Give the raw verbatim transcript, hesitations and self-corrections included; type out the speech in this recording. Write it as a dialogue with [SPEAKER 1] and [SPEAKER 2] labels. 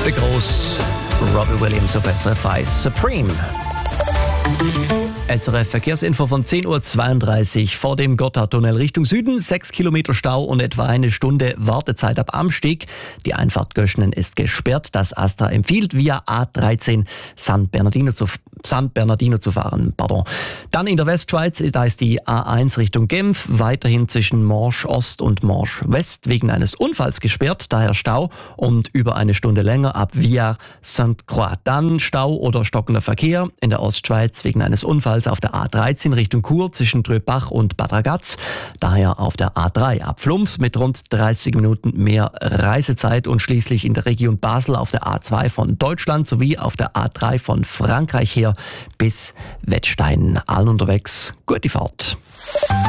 [SPEAKER 1] Der Gross Robbie Williams auf S R F eins. Supreme. S R F Verkehrsinfo von zehn Uhr zweiunddreißig vor dem Gotthardtunnel Richtung Süden. Sechs Kilometer Stau und etwa eine Stunde Wartezeit ab Amsteg. Die Einfahrt Göschenen ist gesperrt. Das Astra empfiehlt, via A dreizehn San Bernardino zu, San Bernardino zu fahren. Pardon. Dann in der Westschweiz, da ist die A eins Richtung Genf, weiterhin zwischen Morsch Ost und Morsch West wegen eines Unfalls gesperrt, daher Stau und über eine Stunde länger ab via Sainte-Croix. Dann Stau oder stockender Verkehr in der Ostschweiz wegen eines Unfalls auf der A dreizehn Richtung Chur zwischen Tröbach und Bad Ragaz. Daher auf der A drei ab Flums mit rund dreißig Minuten mehr Reisezeit und schließlich in der Region Basel auf der A zwei von Deutschland sowie auf der A drei von Frankreich her bis Wettstein. Allen unterwegs, gute Fahrt.